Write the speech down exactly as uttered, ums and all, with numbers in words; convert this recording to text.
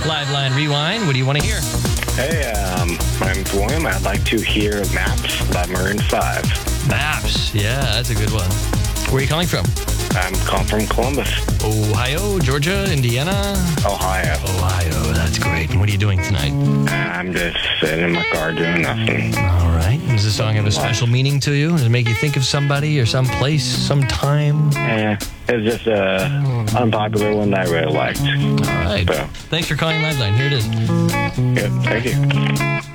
Live Line Rewind. What do you want to hear? Hey, um, my name's William. I'd like to hear Maps by Maroon five. Maps. Yeah, that's a good one. Where are you calling from? I'm calling from Columbus, Ohio, Georgia, Indiana? Ohio. Ohio, that's great. And what are you doing tonight? I'm just sitting in my car doing nothing. All right. Does this song have a special meaning to you? Does it make you think of somebody or some place, some time? Yeah, it's just a unpopular one that I really liked. All right. So. Thanks for calling Live Line. Here it is. Good, thank you.